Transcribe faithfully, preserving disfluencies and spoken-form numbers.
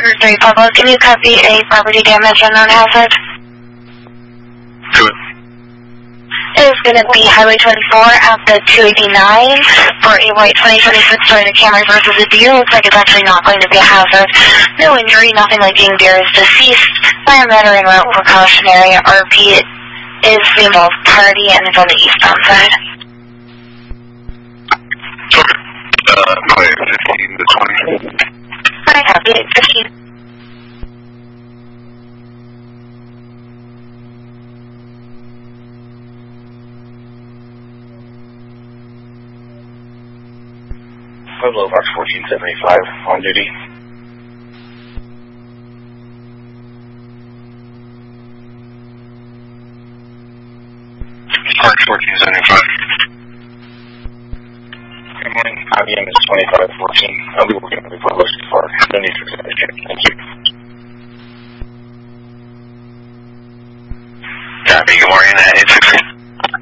Parker three Pablo, can you copy a property damage unknown hazard? Do it. It is going to be Highway twenty-four at the two eighty-nine for a white twenty twenty-six Toyota Camry versus a deer. Looks like it's actually not going to be a hazard. No injury, nothing like being deer is deceased. By a matter in route precautionary. R P is female party and it's on the eastbound side. Okay. Uh, play fifteen to twenty. I copy it, fifteen. Pueblo Box fourteen seventy-five on duty. Box fourteen seventy-five. Good morning. I B M is twenty-five fourteen. I'll be working on the Pueblo so far. No need for extension. Thank you. Copy. Good morning. eight six six